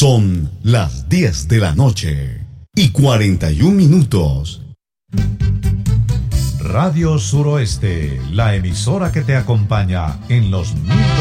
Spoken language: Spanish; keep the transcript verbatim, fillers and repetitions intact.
Son las diez de la noche y cuarenta y un minutos. Radio Suroeste, la emisora que te acompaña en los mil